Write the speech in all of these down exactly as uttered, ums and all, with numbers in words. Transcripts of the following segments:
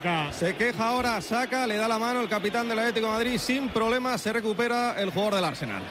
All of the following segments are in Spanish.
Se queja ahora, saca, le da la mano el capitán del Atlético de Madrid sin problema, se recupera el jugador del Arsenal.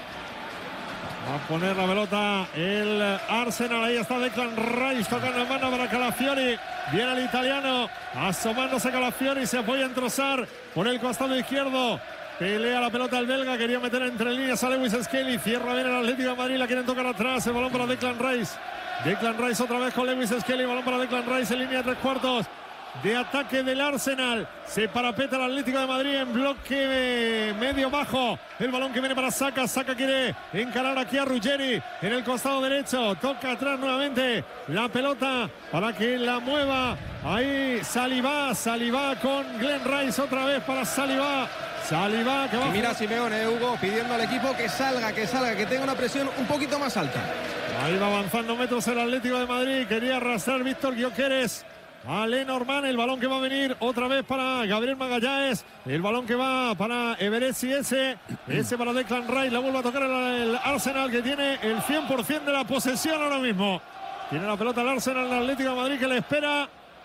Va a poner la pelota el Arsenal, ahí está Declan Rice tocando en mano para Calafiori. Viene el italiano, asomándose Calafiori, se apoya en Trossard por el costado izquierdo. Pelea la pelota el belga, quería meter entre líneas a Lewis Skelly. Cierra bien el Atlético de Madrid, la quieren tocar atrás. El balón para Declan Rice. Declan Rice otra vez con Lewis Skelly. Balón para Declan Rice en línea de tres cuartos de ataque del Arsenal. Se parapeta el Atlético de Madrid en bloque medio bajo. El balón que viene para Saka. Saka quiere encarar aquí a Ruggeri en el costado derecho. Toca atrás nuevamente la pelota para que la mueva. Ahí Saliba. Saliba con Glenn Rice otra vez para Saliba. Saliba que va. Y mira Simeone, Hugo, pidiendo al equipo que salga, que salga, que tenga una presión un poquito más alta. Ahí va avanzando metros el Atlético de Madrid. Quería arrastrar Víctor Gyökeres a Lenormand. El balón que va a venir otra vez para Gabriel Magallanes. El balón que va para Everesi ese. Ese para Declan Rice. La vuelve a tocar el, el Arsenal, que tiene el cien por ciento de la posesión ahora mismo. Tiene la pelota el Arsenal, el Atlético de Madrid, que le espera.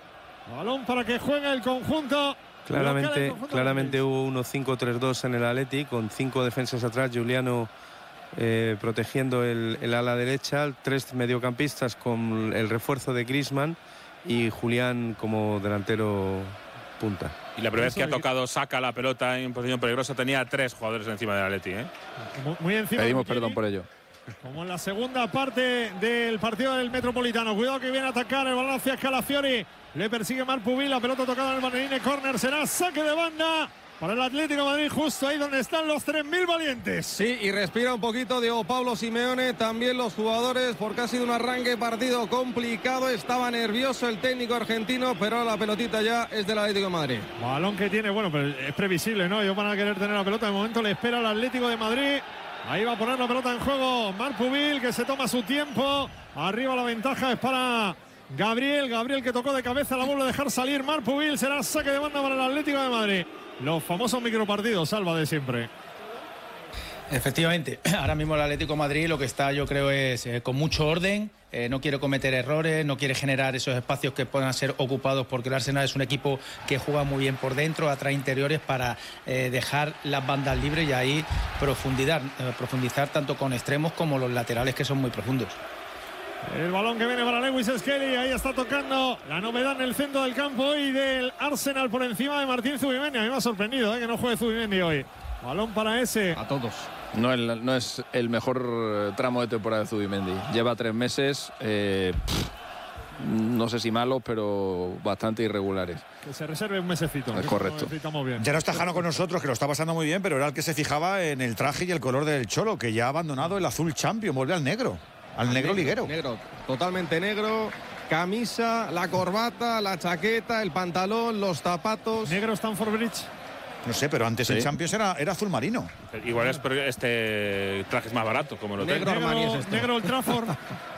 Balón para que juegue el conjunto. Claramente, claramente hubo uno cinco tres dos en el Atleti, con cinco defensas atrás. Giuliano eh, protegiendo el, el ala derecha. Tres mediocampistas con el refuerzo de Griezmann. Y Julián como delantero punta. Y la primera vez que ha tocado Saka la pelota en posición peligrosa tenía tres jugadores encima del Atleti, ¿eh? Muy, muy encima. Pedimos perdón por ello. Como en la segunda parte del partido del Metropolitano. Cuidado que viene a atacar el balón hacia Calafiori. Le persigue Marpubil. La pelota tocada en el Banderine. Corner. Será saque de banda para el Atlético de Madrid, justo ahí donde están los tres mil valientes. Sí, y respira un poquito Diego Pablo Simeone, también los jugadores, porque ha sido un arranque partido complicado. Estaba nervioso el técnico argentino, pero la pelotita ya es del Atlético de Madrid. Balón que tiene, bueno, pero es previsible, ¿no? Ellos van a querer tener la pelota. De momento le espera al Atlético de Madrid. Ahí va a poner la pelota en juego Marpubil, que se toma su tiempo. Arriba la ventaja es para Gabriel. Gabriel que tocó de cabeza, la vuelve a dejar salir Marpubil. Será saque de banda para el Atlético de Madrid. Los famosos micropartidos, Salva, de siempre. Efectivamente, ahora mismo el Atlético de Madrid lo que está, yo creo, es eh, con mucho orden, eh, no quiere cometer errores, no quiere generar esos espacios que puedan ser ocupados, porque el Arsenal es un equipo que juega muy bien por dentro, atrás interiores, para eh, dejar las bandas libres y ahí profundizar, eh, profundizar tanto con extremos como los laterales, que son muy profundos. El balón que viene para Lewis Skelly, ahí está tocando la novedad en el centro del campo y del Arsenal por encima de Martín Zubimendi. A mí me ha sorprendido eh, que no juegue Zubimendi hoy. Balón para ese. A todos. No, el, no es el mejor tramo de temporada de Zubimendi. Lleva tres meses, eh, pff, no sé si malos, pero bastante irregulares. Que se reserve un mesecito. Es correcto. Bien. Ya no está Jano con nosotros, que lo está pasando muy bien, pero era el que se fijaba en el traje y el color del Cholo, que ya ha abandonado el azul champion, vuelve al negro. Al negro liguero. Negro, totalmente negro. Camisa, la corbata, la chaqueta, el pantalón, los zapatos. Negro Stamford Bridge. No sé, pero antes sí. El Champions era, era azul marino. Igual es porque este traje es más barato, como lo negro tengo. Negro, es negro Old Trafford.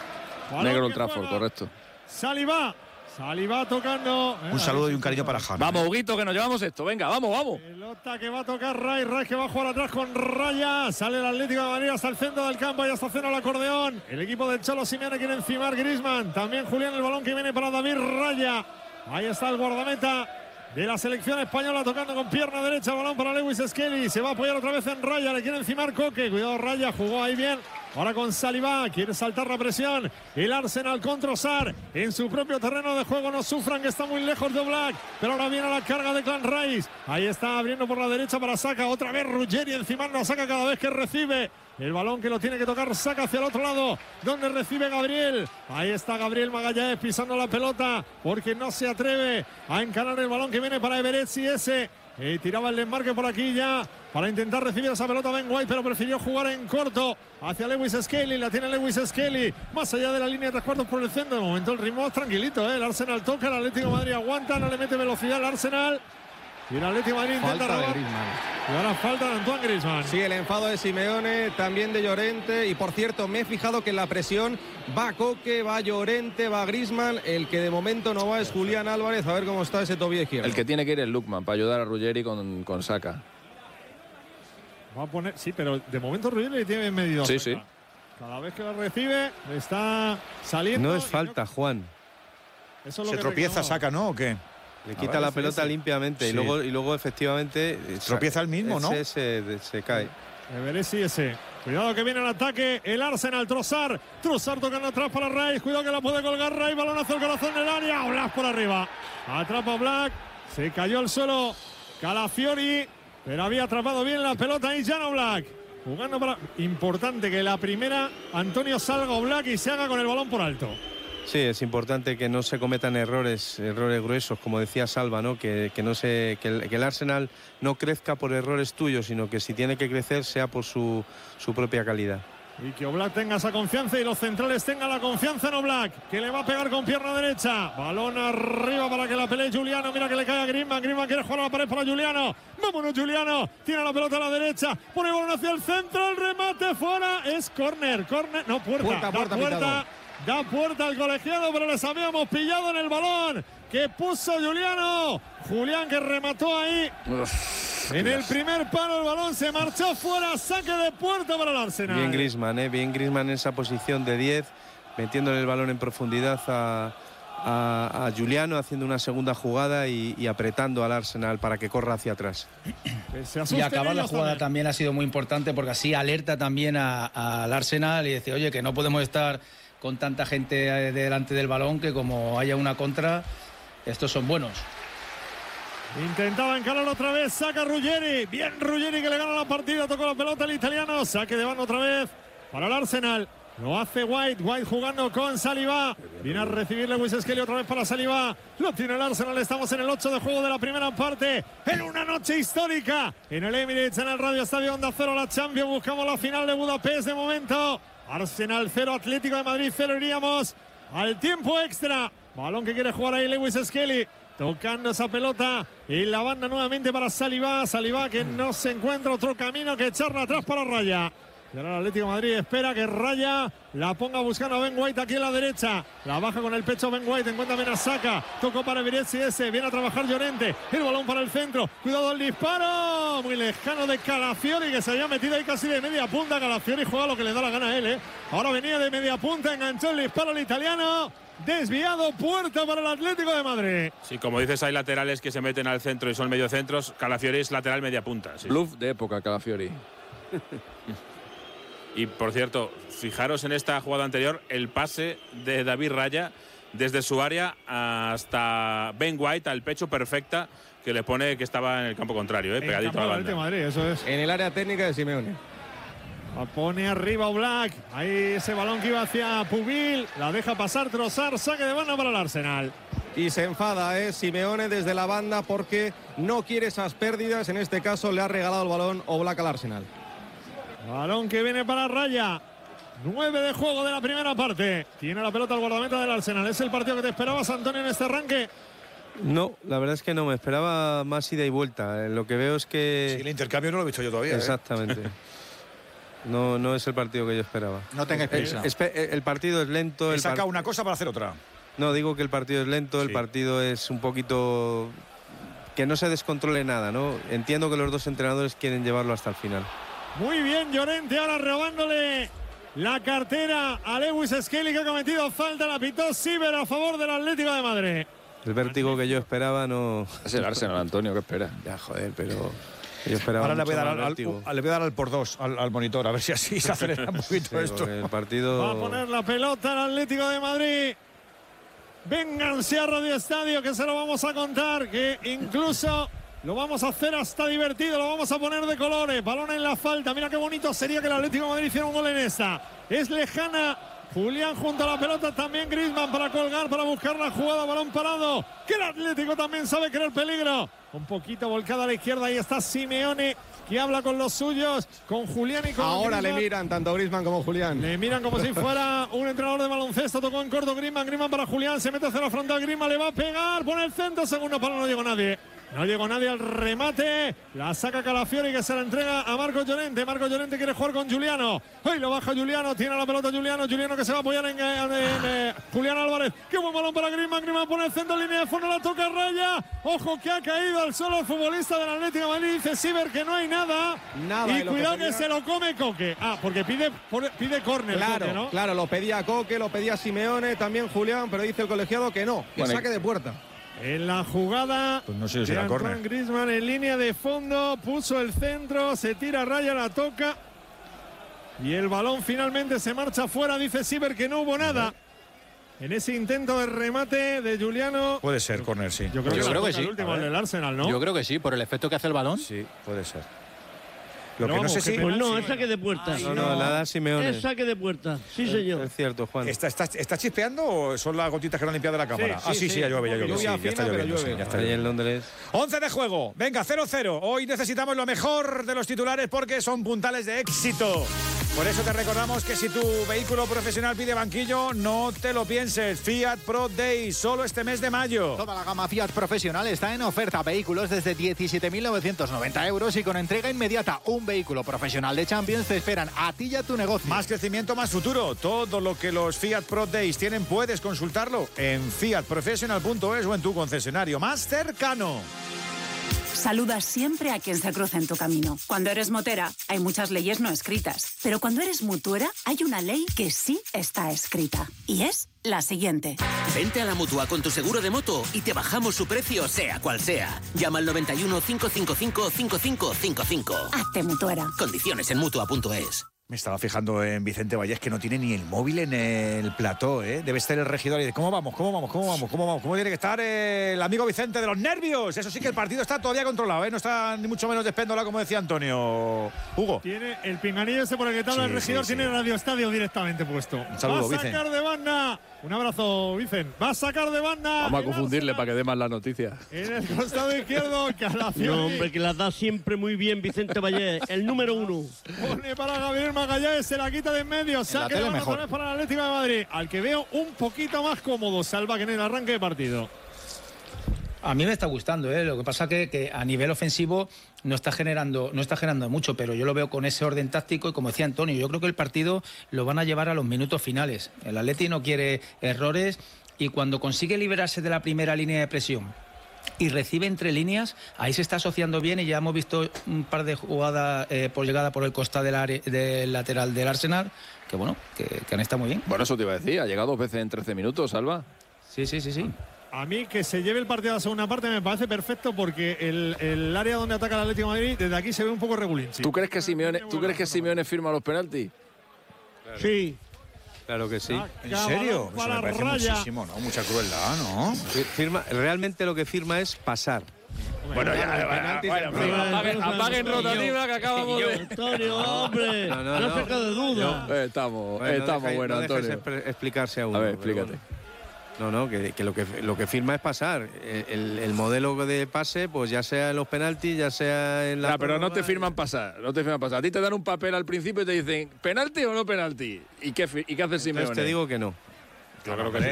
Negro Old Trafford, correcto. Saliba. Saliba tocando. Un saludo y un cariño para Jano. Vamos, Huguito, que nos llevamos esto. Venga, vamos, vamos. Pelota que va a tocar Ray. Ray que va a jugar atrás con Raya. Sale el Atlético de Madrid hasta el centro del campo y hasta cena el acordeón. El equipo del Cholo Simeone quiere encimar Griezmann. También Julián, el balón que viene para David Raya. Ahí está el guardameta de la selección española tocando con pierna derecha. Balón para Lewis Skelly. Se va a apoyar otra vez en Raya. Le quiere encimar Coque. Cuidado, Raya. Jugó ahí bien. Ahora con Saliba, quiere saltar la presión. El Arsenal con Trossard en su propio terreno de juego. No sufran que está muy lejos de Oblak. Pero ahora viene la carga de Clan Rice. Ahí está abriendo por la derecha para Saka. Otra vez Ruggeri encimando a Saka cada vez que recibe. El balón que lo tiene que tocar Saka hacia el otro lado, donde recibe Gabriel. Ahí está Gabriel Magallanes pisando la pelota porque no se atreve a encarar el balón que viene para Everetsi ese. Y tiraba el desmarque por aquí ya para intentar recibir esa pelota Ben White, pero prefirió jugar en corto hacia Lewis Skelly. La tiene Lewis Skelly más allá de la línea de tres cuartos por el centro. De momento el ritmo es tranquilito, ¿eh? El Arsenal toca, el Atlético de Madrid aguanta, no le mete velocidad al Arsenal. Y el Atlético de Madrid intenta falta robar. De Griezmann. Y ahora falta de Antoine Griezmann. Sí, el enfado de Simeone, también de Llorente. Y por cierto, me he fijado que en la presión va Coque, va Llorente, va Griezmann. El que de momento no va es Julián Álvarez. A ver cómo está ese tobillo izquierdo. El que tiene que ir es Lookman para ayudar a Ruggeri con, con Saka. Va a poner, sí, pero de momento Ruggeri tiene bien medido. Sí, sí. Cada vez que la recibe, está saliendo. No es falta, no... Juan. Eso es lo ¿Se que tropieza reclamó. Saka, no? ¿O qué? Le quita la pelota limpiamente sí. y luego y luego efectivamente tropieza el mismo, ¿no? Ese se, se cae. Everesi ese. Cuidado que viene el ataque. El Arsenal, Trossard. Trossard tocando atrás para Rice. Cuidado que la puede colgar Rice. Balón hacia el corazón del área. Black por arriba. Atrapa Black. Se cayó al suelo Calafiori. Pero había atrapado bien la pelota ahí Jan Oblak. Jugando para. Importante que la primera Antonio salga Oblak y se haga con el balón por alto. Sí, es importante que no se cometan errores, errores gruesos, como decía Salva, ¿no? Que, que no se, que el, que el Arsenal no crezca por errores tuyos, sino que si tiene que crecer sea por su, su propia calidad. Y que Oblak tenga esa confianza y los centrales tengan la confianza en Oblak, que le va a pegar con pierna derecha. Balón arriba para que la pelee Juliano. Mira que le cae a Griezmann. Griezmann quiere jugar a la pared para Juliano. Vámonos, Juliano. Tiene la pelota a la derecha. Pone el balón hacia el centro. El remate fuera. Es córner. Córner. No, puerta. Puerta, puerta, da puerta. Da puerta al colegiado, pero les habíamos pillado en el balón que puso Juliano. Julián que remató ahí. Uf, en el primer palo el balón se marchó fuera. Saque de puerta para el Arsenal. Bien Griezmann, ¿eh? Bien Griezmann en esa posición de diez, metiéndole el balón en profundidad a, a, a Juliano, haciendo una segunda jugada y, y apretando al Arsenal para que corra hacia atrás. Y acabar la jugada también. también ha sido muy importante porque así alerta también al Arsenal y dice, oye, que no podemos estar con tanta gente delante del balón, que como haya una contra, estos son buenos. Intentaba encarar otra vez, saca Ruggeri. Bien Ruggeri que le gana la partida, tocó la pelota el italiano. Saque de banda otra vez para el Arsenal. Lo hace White, White jugando con Saliba. Viene a recibir Lewis Skelly otra vez para Saliba. Lo tiene el Arsenal, estamos en el ocho de juego de la primera parte. En una noche histórica. En el Emirates, en el Radio Estadio Onda Cero, la Champions. Buscamos la final de Budapest de momento. Arsenal cero, Atlético de Madrid cero. Iríamos al tiempo extra. Balón que quiere jugar ahí Lewis Skelly. Tocando esa pelota y la banda nuevamente para Saliba. Saliba que no se encuentra otro camino que echarla atrás para Raya. Y ahora el Atlético de Madrid espera que Raya la ponga buscando a Ben White aquí a la derecha. La baja con el pecho Ben White, encuentra bien a Saka. Tocó para Virezzi ese, viene a trabajar Llorente. El balón para el centro, cuidado el disparo. Muy lejano de Calafiori que se había metido ahí casi de media punta. Calafiori juega lo que le da la gana a él, ¿eh? Ahora venía de media punta, enganchó el disparo al italiano. Desviado, puerta para el Atlético de Madrid. Sí, como dices, hay laterales que se meten al centro y son mediocentros. Calafiori es lateral media punta. Sí. Bluff de época, Calafiori. Y por cierto, fijaros en esta jugada anterior, el pase de David Raya desde su área hasta Ben White al pecho, perfecta, que le pone que estaba en el campo contrario, ¿eh? Pegadito a la banda. Madrid, eso es. En el área técnica de Simeone. La pone arriba Oblak. Ahí ese balón que iba hacia Pubil. La deja pasar Trossard. Saque de banda para el Arsenal. Y se enfada, ¿eh? Simeone desde la banda porque no quiere esas pérdidas. En este caso le ha regalado el balón Oblak al Arsenal. Balón que viene para Raya. nueve de juego de la primera parte. Tiene la pelota el guardameta del Arsenal. ¿Es el partido que te esperabas, Antonio, en este arranque? No, la verdad es que no. Me esperaba más ida y vuelta. Lo que veo es que... Sí, el intercambio no lo he visto yo todavía. Exactamente. ¿eh? No, no es el partido que yo esperaba. No tengáis prisa. El, el, el partido es lento. He sacado una cosa para hacer otra. No, digo que el partido es lento, sí. El partido es un poquito... que no se descontrole nada, ¿no? Entiendo que los dos entrenadores quieren llevarlo hasta el final. Muy bien, Llorente ahora robándole la cartera a Lewis Skelly, que ha cometido falta. La pitó Siever a favor del Atlético de Madrid. El vértigo que yo esperaba no... Es el Arsenal, Antonio, ¿qué espera? Ya, joder, pero... Yo esperaba Ahora le voy, a dar al, al, vértigo. le voy a dar al por dos al, al monitor, a ver si así se acelera un poquito Sí, esto. el partido... Va a poner la pelota al Atlético de Madrid. Vénganse a Radio Estadio, que se lo vamos a contar, que incluso lo vamos a hacer hasta divertido, lo vamos a poner de colores. Balón en la falta, mira qué bonito sería que el Atlético de Madrid hiciera un gol en esta. Es lejana. Julián junto a la pelota, también Griezmann para colgar, para buscar la jugada, balón parado. Que el Atlético también sabe crear peligro. Un poquito volcada a la izquierda, ahí está Simeone, que habla con los suyos, con Julián y con Ahora Griezmann. le miran tanto Griezmann como Julián. Le miran como si fuera un entrenador de baloncesto. Tocó en corto Griezmann, Griezmann para Julián, se mete hacia la frontal, Griezmann le va a pegar, pone el centro, segundo palo, no llegó nadie. No llegó nadie al remate. La saca Calafiori, que se la entrega a Marco Llorente. Marco Llorente quiere jugar con Juliano. Ahí lo baja Juliano. Tiene la pelota Juliano. Juliano que se va a apoyar en, en, en, en Julián Álvarez. Qué buen balón para Griezmann. Griezmann pone el centro en línea de fondo. La toca Raya. Ojo que ha caído al suelo el futbolista del Atlético de Madrid. Dice Siever que no hay nada. Nada. Y, y cuidado que, pedía... que se lo come Coque. Ah, porque pide, pide córner. Claro, Coque, ¿no? claro. Lo pedía Coque, lo pedía Simeone, también Julián. Pero dice el colegiado que no. Que bueno, saque de puerta. En la jugada pues no sé si de era córner. Antoine Griezmann en línea de fondo, puso el centro, se tira Raya, la toca y el balón finalmente se marcha fuera. Dice Siver que no hubo nada en ese intento de remate de Giuliano. Puede ser córner, sí. Yo creo Yo que, creo que el sí. último, el del Arsenal, ¿no? Yo creo que sí, por el efecto que hace el balón. Sí, puede ser. Lo Pero que no vamos, sé que si... penal. Pues no, es saque de puerta. No, no, la da Simeone. Es saque de puerta, sí señor. Es cierto, Juan. ¿Está, está, ¿Está chispeando o son las gotitas que no han limpiado la cámara? Sí, ah, sí, sí, sí, sí. ya llueve, ya llueve. Lluvia Sí, ya está fina, pero lloviendo, sí, llueve. ya está Ahí en lloviendo. Londres. once de juego. Venga, cero cero. Hoy necesitamos lo mejor de los titulares porque son puntales de éxito. Por eso te recordamos que si tu vehículo profesional pide banquillo, no te lo pienses. Fiat Pro Day, solo este mes de mayo. Toda la gama Fiat Profesional está en oferta. Vehículos desde diecisiete mil novecientos noventa euros y con entrega inmediata. Un vehículo profesional de Champions te esperan a ti y a tu negocio. Más crecimiento, más futuro. Todo lo que los Fiat Pro Days tienen puedes consultarlo en fiat professional punto es o en tu concesionario más cercano. Saludas siempre a quien se cruza en tu camino. Cuando eres motera, hay muchas leyes no escritas. Pero cuando eres mutuera, hay una ley que sí está escrita. Y es la siguiente. Vente a la Mutua con tu seguro de moto y te bajamos su precio, sea cual sea. Llama al noventa y uno, cinco cinco cinco, cinco cinco cinco cinco. Hazte mutuera. Condiciones en mutua punto es. Me estaba fijando en Vicente Vallés que no tiene ni el móvil en el plató, ¿eh? Debe estar el regidor y dice, ¿cómo vamos? ¿Cómo vamos? ¿Cómo vamos? ¿Cómo vamos? ¿Cómo tiene que estar el amigo Vicente de los nervios? Eso sí que el partido está todavía controlado, ¿eh? No está ni mucho menos despéndola, como decía Antonio. Hugo. Tiene el pinganillo ese por el que te habla Sí, el regidor, sí, sí. tiene Radio Estadio directamente puesto. Un saludo, Va a sacar de banda. Un abrazo, Vicen. Va a sacar de banda. Vamos a el confundirle Arsenal para que dé más la noticia. En el costado izquierdo, Calafiori. No, hombre, que las da siempre muy bien Vicente Vallés, el número uno. Pone para Gabriel Magallanes, se la quita de en medio. Saque tele de banda mejor. otra vez para el Atlético de Madrid. Al que veo un poquito más cómodo, Salva, que en el arranque de partido. A mí me está gustando, ¿eh? Lo que pasa que, que a nivel ofensivo no está generando no está generando mucho, pero yo lo veo con ese orden táctico y como decía Antonio, yo creo que el partido lo van a llevar a los minutos finales. El Atleti no quiere errores y cuando consigue liberarse de la primera línea de presión y recibe entre líneas, ahí se está asociando bien y ya hemos visto un par de jugadas eh, por llegada por el costado del, área, del lateral del Arsenal, que bueno, que, que han estado muy bien. Bueno, eso te iba a decir. Ha llegado dos veces en trece minutos, Alba. Sí, sí, sí, sí. A mí que se lleve el partido a la segunda parte me parece perfecto porque el, el área donde ataca el Atlético de Madrid desde aquí se ve un poco regulín. ¿Tú crees que Simeone, ¿tú crees que Simeone firma los penaltis? Claro. Sí. Claro que sí. ¿En serio? Eso me parece Raya. muchísimo, ¿no? Mucha crueldad, ¿no? Firma, realmente lo que firma es pasar. Bueno, ya, el bueno, penalti bueno, siempre- bueno, Apaguen, apaguen rotativa que acabamos de. Antonio, hombre, No, no, no no. saca de duda. Eh, estamos, Bueno, estamos no dejáis- bueno, no dejes Antonio. expre- explicarse a uno. A ver, pero explícate. bueno. No, no, que, que lo que lo que firma es pasar. El, el modelo de pase, pues ya sea en los penaltis, ya sea en la. Ah, pero no te prórroga, firman pasar, no te firman pasar. A ti te dan un papel al principio y te dicen, ¿penalti o no penalti? ¿Y qué, fi- y qué hace Simeone? Entonces te digo que no. Yo creo que sí.